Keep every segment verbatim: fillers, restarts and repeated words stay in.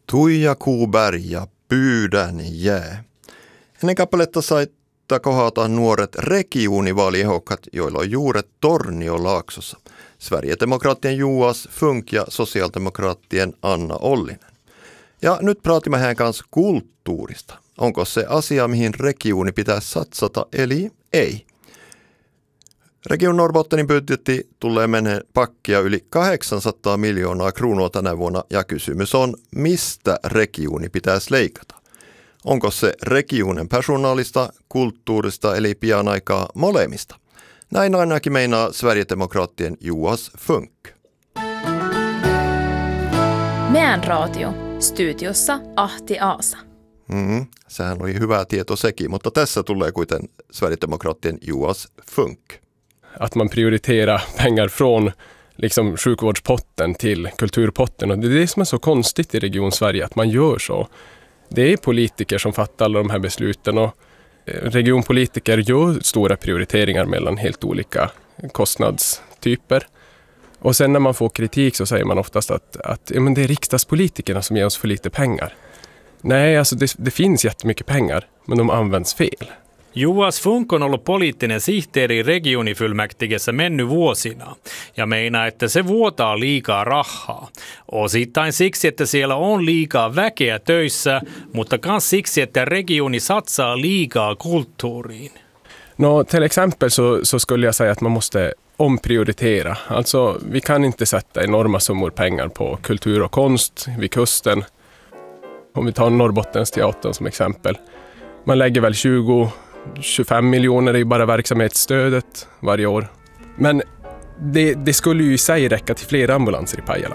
Tuija Kuberg ja Pyydän jää. Ennen kappaletta saitta kohdata nuoret regiunivaaliehdokkaat, joilla on juuret Torniolaaksossa. Sverigedemokraattien Joas Funk ja sosiaalidemokraattien Anna Ollinen. Ja nyt praatimme hän kanssa kulttuurista. Onko se asia, mihin regiuni pitää satsata, eli ei? Region Norrbottenin budjetti tulee menee pakkia yli kahdeksansataa miljoonaa kruunua tänä vuonna ja kysymys on, mistä regiuni pitäisi leikata? Onko se regiunen persoonallista, kulttuurista eli pian aikaa molemmista? Näin ainakin meinaa Sverigedemokraattien Joas Funk. Meidän radio, studiossa Ahti Aasa. Mm, sehän oli hyvä tieto sekin, mutta tässä tulee kuiten Sverigedemokraattien Joas Funk. Att man prioriterar pengar från liksom sjukvårdspotten till kulturpotten. Och det är det som är så konstigt i Region Sverige, att man gör så. Det är politiker som fattar alla de här besluten och regionpolitiker gör stora prioriteringar mellan helt olika kostnadstyper. Och sen när man får kritik så säger man oftast att, att ja, men det är riksdagspolitikerna som ger oss för lite pengar. Nej, alltså det, det finns jättemycket pengar, men de används fel. Joas Funk on ollut poliittinen sihteeri regionifullmäktigessä mennyt vuosina ja meinaa, että se vuotaa liikaa rahaa. Osittain siksi, että siellä on liikaa väkeä töissä, mutta myös siksi, että regioni satsaa liikaa kulttuuriin. No, till exempel så, så skulle jag säga att man måste omprioritera. Alltså, vi kan inte sätta enorma summor pengar på kultur och konst vid kusten. Om vi tar Norrbottens teatern som exempel. Man lägger väl tjugo till tjugofem miljoner i bara verksamhetsstödet varje år. Men det, det skulle ju i sig räcka till flera ambulanser i Pajala.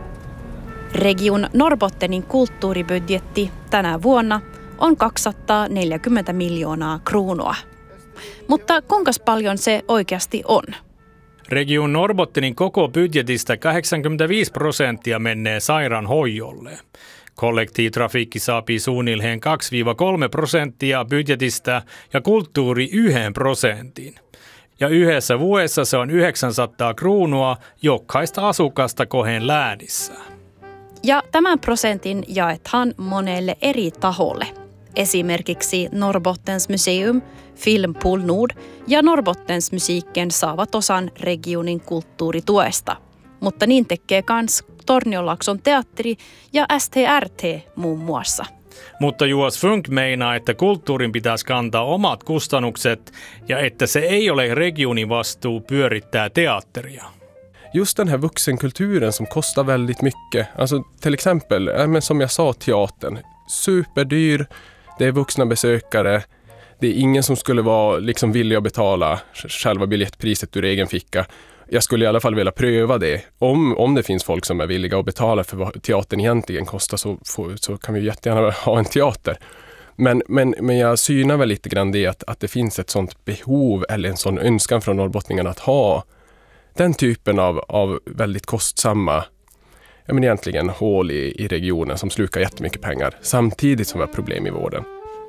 Region Norbottenin kulttuuribudjetti tänä vuonna on kaksisataaneljäkymmentä miljoonaa kruunua. Mutta kuinka paljon se oikeasti on? Region Norbottenin koko budjetista kahdeksankymmentäviisi prosenttia menee sairaanhoidolle. Kollektiivitrafiikki saapii suunnilleen kaksi kolme prosenttia budjetista ja kulttuuri yhden prosentin. Ja yhdessä vuodessa se on yhdeksänsataa kruunua jokaista asukasta kohden läänissä. Ja tämän prosentin jaetaan monelle eri taholle. Esimerkiksi Norrbottens museum, Filmpool Nord ja Norrbottens musiikken saavat osan regionin kulttuurituesta. Mutta niin tekee kans Torniolaakson teatteri ja S T R T muun muassa. Mutta Joas Funk meinaa, että kulttuurin pitäisi kantaa omat kustannukset ja että se ei ole regionin vastuu pyörittää teatteria. Just den här vuxenkulturen som kostar väldigt mycket. Alltså till exempel, men som jag sa, teatern. Superdyr, det är vuxna besökare. Det är ingen som skulle vara liksom villig att betala själva biljettpriset ur egen ficka. Jag skulle i alla fall vilja pröva det. Om, om det finns folk som är villiga att betala för vad teatern egentligen kostar så, får, så kan vi jättegärna ha en teater. Men, men, men jag synar väl lite grann det att, att det finns ett sånt behov eller en sån önskan från norrbottningarna att ha den typen av, av väldigt kostsamma, ja men egentligen hål i, i regionen som slukar jättemycket pengar samtidigt som vi har problem i vården.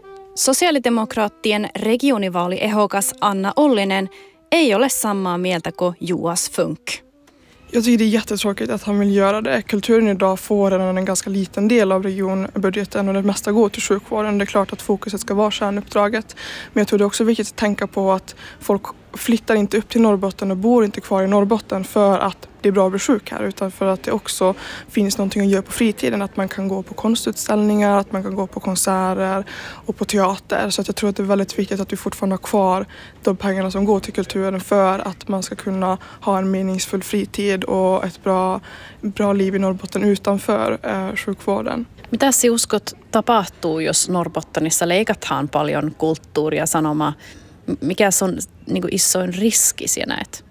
Sosiaalidemokraattien regionivaaliehokas Anna Ollinen ei ole samaa mieltä kuin Joas Funk. Jag tycker det är jättetråkigt att han vill göra det. Kulturen idag får en, en ganska liten del av regionbudgeten och det mesta går till sjukvården. Det är klart att fokuset ska vara kärnuppdraget. Men jag tror det är också viktigt att tänka på att folk flyttar inte upp till Norrbotten och bor inte kvar i Norrbotten för att det är bra att bli sjuk här, utan för att det också finns någonting att göra på fritiden. Att man kan gå på konstutställningar, att man kan gå på konserter och på teater. Så att jag tror att det är väldigt viktigt att vi fortfarande har kvar de pengarna som går till kulturen för att man ska kunna ha en meningsfull fritid och ett bra, bra liv i Norrbotten utanför eh, sjukvården. Mitä sinä uskot tapahtuu, jos Norrbottenissa leikataan paljon kulttuuria, sanoma? Mikä on niin kuin isoin riski sinä näet?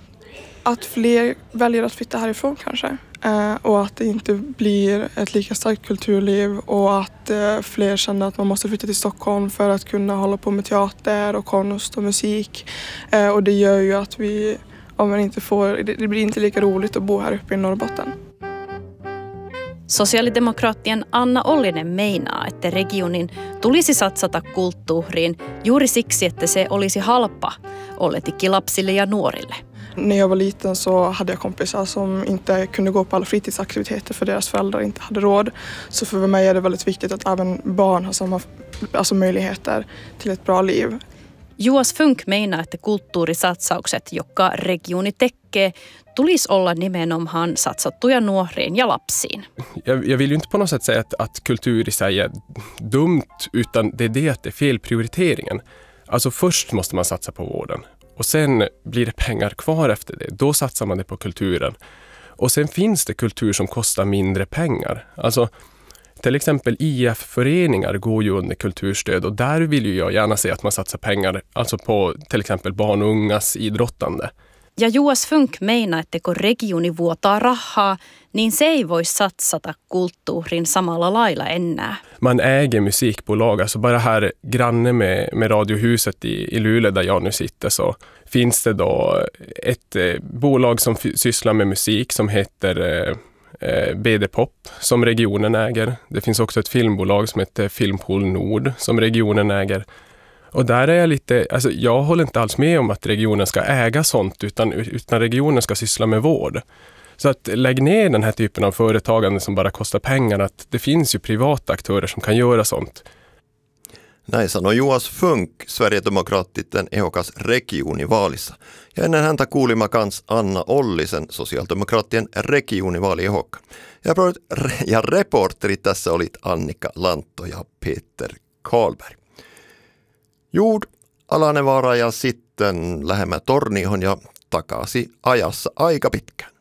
Att fler väljer att flytta härifrån kanske. Eh, och att det inte blir ett lika starkt kulturliv. Och att eh, fler känner att man måste flytta till Stockholm för att kunna hålla på med teater och konst och musik. Eh, och det gör ju att vi, om man inte får, det, det blir inte lika roligt att bo här uppe i Norrbotten. Sosiaalidemokraattien Anna Ollinen meinaa, että regionin tulisi satsata kulttuuriin juuri siksi, että se olisi halpa olletikin lapsille ja nuorille. När jag var liten så hade jag kompisar som inte kunde gå på alla fritidsaktiviteter för deras föräldrar inte hade råd. Så för mig är det väldigt viktigt att även barn har samma alltså möjligheter till ett bra liv. Juas Funk menar, että kulttuurisatsaukset, joka regioni tekee, tulisi olla nimenomaan satsattuja nuoriin ja lapsiin. Jag, jag vill ju inte på något sätt säga att, att kultur i sig är dumt, utan det är det att det är fel prioriteringen. Alltså först måste man satsa på vården och sen blir det pengar kvar efter det. Då satsar man det på kulturen. Och sen finns det kultur som kostar mindre pengar. Alltså till exempel I F-föreningar går ju under kulturstöd och där vill ju jag gärna se att man satsar pengar alltså på till exempel barn och ungas idrottande. Ja Juas Funk meina, että kun regioni vuotaa rahaa, niin se ei voi satsata kulttuurin samalla lailla enää. Man äger musikbolag, alltså bara här granne med, med Radiohuset i, i Luleå där jag nu sitter så finns det då ett eh, bolag som f- sysslar med musik som heter eh, B D Pop som regionen äger. Det finns också ett filmbolag som heter Filmpool Nord som regionen äger. Och där är jag lite, alltså jag håller inte alls med om att regionen ska äga sånt utan, utan regionen ska syssla med vård. Så att lägg ner den här typen av företagande som bara kostar pengar, att det finns ju privata aktörer som kan göra sånt. Näin sanoi Juas Funk, Sverigedemokraattien ehdokas regionivaalissa. Ja ennen häntä kuulimme kans Anna Ollisen, sosiaalidemokraattien regionivaaliehdokkaan. Ja, ja reporteri tässä olit Annika Lantto ja Peter Karlberg. Jord, Alanevaara ja sitten lähemmä Tornioon ja takaisin ajassa aika pitkä.